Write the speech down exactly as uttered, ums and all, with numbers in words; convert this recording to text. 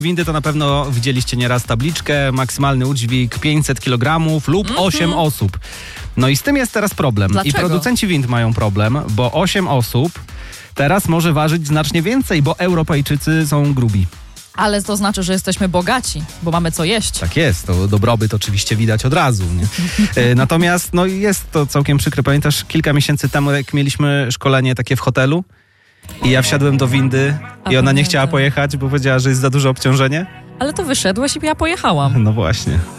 Windy to na pewno widzieliście nieraz tabliczkę, maksymalny udźwig pięćset kilogramów lub Mm-hmm. osiem osób. No i z tym jest teraz problem. Dlaczego? I producenci wind mają problem, bo osiem osób teraz może ważyć znacznie więcej, bo Europejczycy są grubi. Ale to znaczy, że jesteśmy bogaci, bo mamy co jeść. Tak jest, to dobrobyt oczywiście widać od razu. Nie? E, Natomiast no jest to całkiem przykre. Pamiętasz, kilka miesięcy temu, jak mieliśmy szkolenie takie w hotelu i ja wsiadłem do windy A i ona nie pamiętam. chciała pojechać, bo powiedziała, że jest za duże obciążenie? Ale to wyszedłeś i ja pojechałam. No właśnie.